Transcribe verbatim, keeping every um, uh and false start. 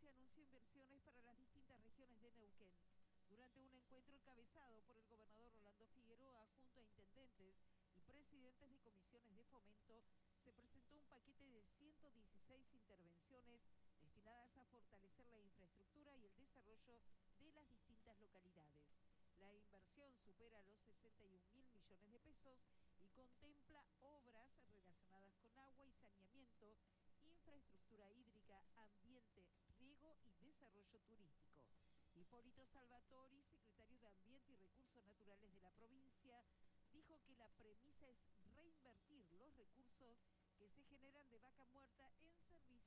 provincia anunció inversiones para las distintas regiones de Neuquén. Durante un encuentro encabezado por el gobernador Rolando Figueroa junto a intendentes y presidentes de comisiones de fomento, se presentó un paquete de ciento dieciséis intervenciones destinadas a fortalecer la infraestructura y el desarrollo de las distintas localidades. La inversión supera los sesenta y un mil millones de pesos y contempla obras relacionadas con agua y saneamiento, infraestructura hídrica, ambiente, riego y desarrollo turístico. Hipólito Salvatori, secretario de Ambiente y Recursos Naturales de la provincia, dijo que la premisa es reinvertir los recursos que se generan de vaca muerta en